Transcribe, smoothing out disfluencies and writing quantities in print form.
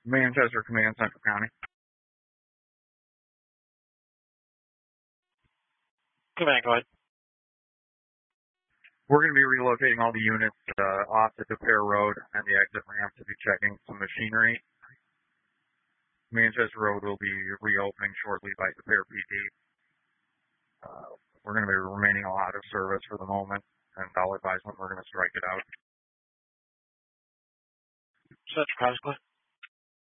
Manchester Command, Central County. Command, go ahead. We're going to be relocating all the units off the Depere Road and the exit ramp to be checking some machinery. Manchester Road will be reopening shortly by Depere PD. We're going to be remaining out of service for the moment, and I'll advise when we're going to strike it out. Central County, go ahead.